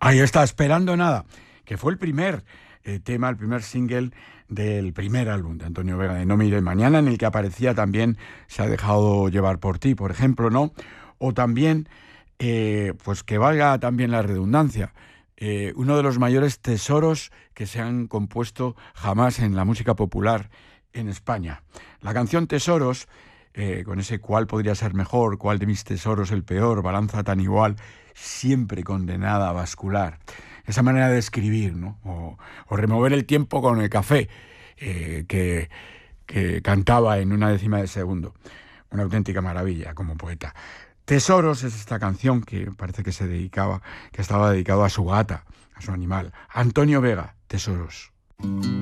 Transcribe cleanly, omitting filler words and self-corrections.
Ahí está, Esperando Nada, que fue el primer tema, el primer single del primer álbum de Antonio Vega, de No Mires Mañana, en el que aparecía también Se ha dejado llevar por ti, por ejemplo, ¿no? O también, pues que valga también la redundancia, uno de los mayores tesoros que se han compuesto jamás en la música popular en España. La canción Tesoros, con ese cuál podría ser mejor, cuál de mis tesoros el peor, balanza tan igual, siempre condenada a bascular. Esa manera de escribir, ¿no? O remover el tiempo con el café, que cantaba en una décima de segundo. Una auténtica maravilla como poeta. Tesoros es esta canción que parece que que estaba dedicado a su gata, a su animal. Antonio Vega, Tesoros.